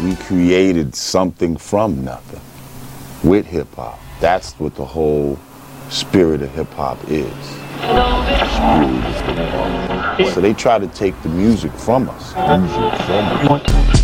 We created something from nothing with hip-hop. That's what the whole spirit of hip-hop is. So they try to take the music from us.